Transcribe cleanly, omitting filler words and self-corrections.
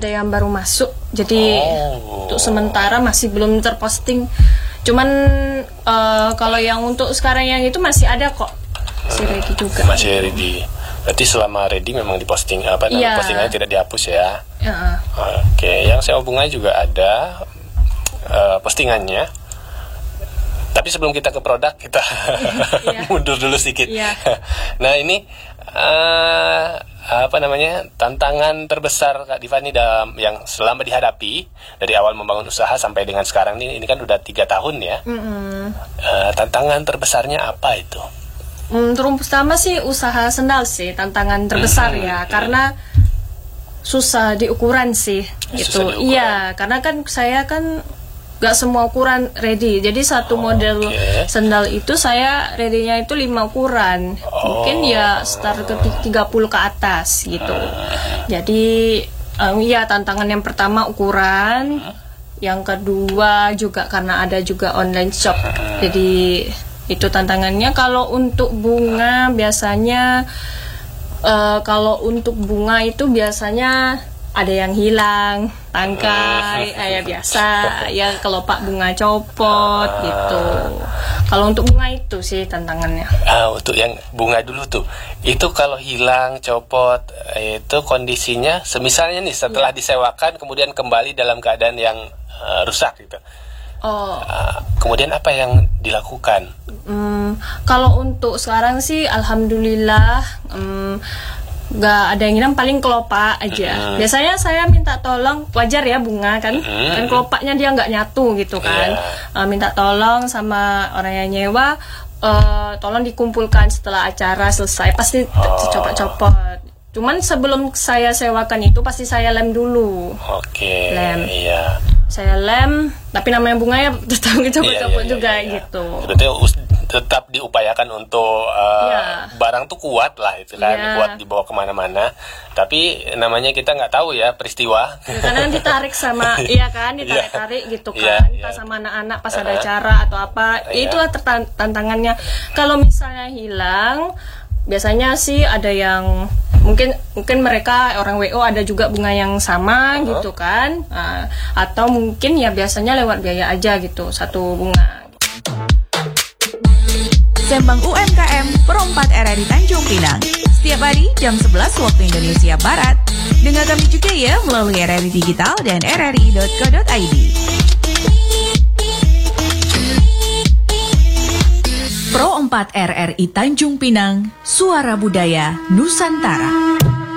ada yang baru masuk. Jadi untuk sementara masih belum terposting. Cuman kalau yang untuk sekarang yang itu masih ada kok. Masih ready juga. Masih ready. Berarti selama ready memang diposting postingannya tidak dihapus ya. Oke, yang sewa bunga juga ada postingannya. Tapi sebelum kita ke produk, kita mundur dulu sedikit. Nah, ini tantangan terbesar Kak Divani yang selama dihadapi dari awal membangun usaha sampai dengan sekarang ini kan udah 3 tahun ya. Tantangan terbesarnya apa itu? Terutama sih usaha sendal sih tantangan terbesar ya, karena susah diukuran sih itu. Iya, karena kan saya kan gak semua ukuran ready. Jadi satu model sendal itu saya ready-nya itu 5 ukuran. Mungkin ya start ke 30 ke atas gitu. Jadi tantangan yang pertama ukuran, yang kedua juga karena ada juga online shop. Jadi itu tantangannya. Kalau untuk bunga biasanya itu biasanya ada yang hilang, tangkai, biasa ya kelopak bunga copot gitu. Kalau untuk bunga itu sih tantangannya. Untuk yang bunga dulu tuh, itu kalau hilang, copot, itu kondisinya semisalnya nih setelah disewakan kemudian kembali dalam keadaan yang rusak gitu. Kemudian apa yang dilakukan? Kalau untuk sekarang sih alhamdulillah nggak ada yang hilang, paling kelopak aja. Biasanya saya minta tolong, wajar ya bunga kan, kan kelopaknya dia nggak nyatu gitu kan. Minta tolong sama orang yang nyewa, tolong dikumpulkan setelah acara selesai, pasti dicopot-copot. Cuman sebelum saya sewakan itu pasti saya lem dulu. Lem. Saya lem, tapi namanya bunga ya tetap dicopot-copot juga gitu. Berarti tetap diupayakan untuk barang tuh kuat lah itu kan, kuat dibawa kemana-mana. Tapi namanya kita nggak tahu ya peristiwa. Karena ditarik sama, ditarik gitu kan, entah sama anak-anak pas ada acara atau apa. Itulah tantangannya. Kalau misalnya hilang, biasanya sih ada yang mungkin mereka orang WO ada juga bunga yang sama gitu kan, atau mungkin ya biasanya lewat biaya aja gitu satu bunga. Sembang UMKM Pro 4 RRI Tanjung Pinang setiap hari jam 11 waktu Indonesia Barat. Dengar kami juga ya melalui RRI Digital dan rri.co.id. Pro 4 RRI Tanjung Pinang, suara budaya Nusantara.